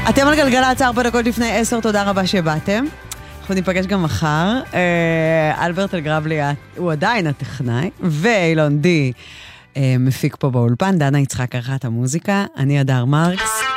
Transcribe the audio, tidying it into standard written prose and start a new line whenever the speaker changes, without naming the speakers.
אתם על גלגלצ 4 דקות לפני 10, תודה רבה שבאתם. אנחנו ניפגש גם מחר. אלברט אלגרבלי הוא עדיין הטכנאי, ואילון די מפיק פה באולפן, דנה יצחק ערכה את המוזיקה, אני אדר מרקס.